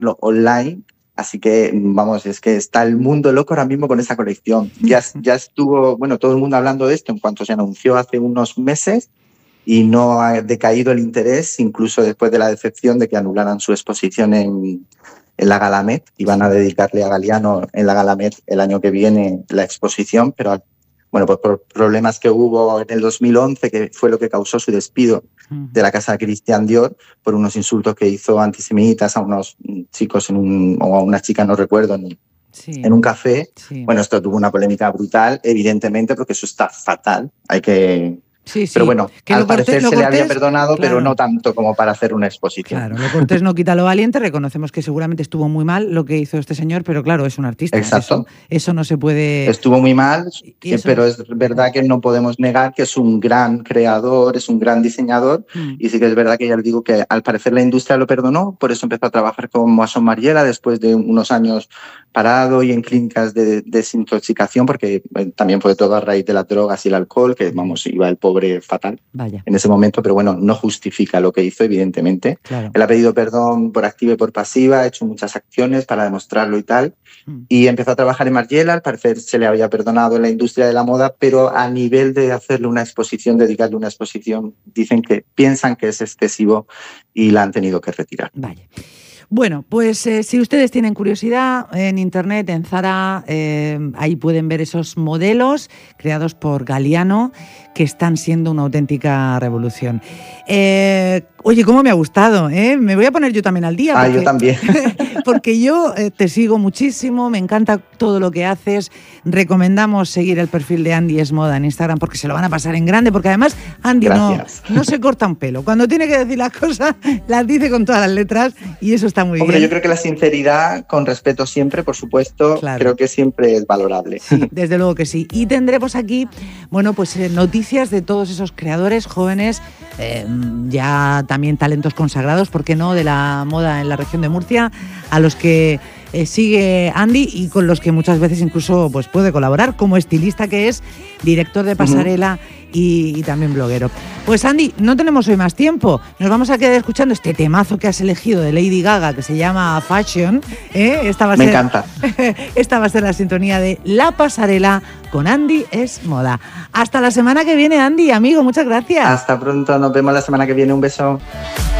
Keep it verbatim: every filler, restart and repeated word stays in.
lo online. Así que, vamos, es que está el mundo loco ahora mismo con esa colección. Ya, ya estuvo, bueno, todo el mundo hablando de esto en cuanto se anunció hace unos meses y no ha decaído el interés, incluso después de la decepción de que anularan su exposición en, en la Galamet. Iban a dedicarle a Galiano en la Galamet el año que viene la exposición, pero bueno, pues por problemas que hubo en el dos mil once, que fue lo que causó su despido de la casa Christian Dior por unos insultos que hizo antisemitas a unos chicos en un, o a una chica, no recuerdo, en, sí. en un café. Sí. Bueno, esto tuvo una polémica brutal, evidentemente, porque eso está fatal. Hay que... Sí, sí. Pero bueno, que al parecer cortés, se le había perdonado, claro, pero no tanto como para hacer una exposición. Claro, lo cortés no quita lo valiente. Reconocemos que seguramente estuvo muy mal lo que hizo este señor, pero claro, es un artista. Exacto. Eso, eso no se puede... Estuvo muy mal, eso... pero es verdad que no podemos negar que es un gran creador, es un gran diseñador, mm. y sí que es verdad que ya le digo que al parecer la industria lo perdonó, por eso empezó a trabajar con Moisson Margiela después de unos años parado y en clínicas de desintoxicación, porque también fue todo a raíz de las drogas y el alcohol, que vamos, iba el pobre fatal Vaya. en ese momento, pero bueno, no justifica lo que hizo, evidentemente. Claro. Él ha pedido perdón por activa y por pasiva, ha hecho muchas acciones para demostrarlo y tal, mm. y empezó a trabajar en Margiela. Al parecer se le había perdonado en la industria de la moda, pero a nivel de hacerle una exposición, dedicarle una exposición, dicen que piensan que es excesivo y la han tenido que retirar. Vaya. Bueno, pues eh, si ustedes tienen curiosidad, en internet, en Zara, eh, ahí pueden ver esos modelos creados por Galliano que están siendo una auténtica revolución. Eh, oye, cómo me ha gustado, ¿eh? Me voy a poner yo también al día. Ah, porque, yo también. Porque yo eh, te sigo muchísimo, me encanta todo lo que haces. Recomendamos seguir el perfil de Andy Es Moda en Instagram porque se lo van a pasar en grande, porque además Andy no, no se corta un pelo. Cuando tiene que decir las cosas, las dice con todas las letras y eso está muy Hombre, bien. Yo creo que la sinceridad, con respeto siempre, por supuesto, claro. creo que siempre es valorable. Sí, desde luego que sí. Y tendremos aquí, bueno, pues eh, noticias de todos esos creadores jóvenes, eh, ya también talentos consagrados, ¿por qué no?, de la moda en la región de Murcia, a los que eh, sigue Andy y con los que muchas veces incluso pues, puede colaborar como estilista que es, director de pasarela uh-huh. y, y también bloguero. Pues Andy, no tenemos hoy más tiempo, nos vamos a quedar escuchando este temazo que has elegido de Lady Gaga que se llama Fashion. ¿eh? Esta va a Me ser, encanta. Esta va a ser la sintonía de La Pasarela con Andy Es Moda. Hasta la semana que viene, Andy, amigo, muchas gracias. Hasta pronto, nos vemos la semana que viene, un beso.